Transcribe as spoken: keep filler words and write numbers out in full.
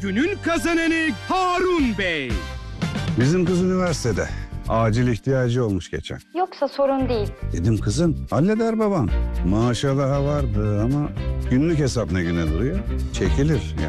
günün kazananı Harun Bey. Bizim kız üniversitede. Acil ihtiyacı olmuş geçen. Yoksa sorun değil. Dedim kızım halleder babam. Maaşa daha vardı ama günlük hesap ne güne duruyor? Çekilir ya.